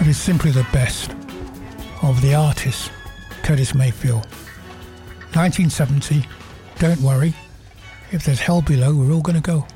That is simply the best of the artist, Curtis Mayfield. 1970, Don't Worry, if there's hell below, we're all going to go.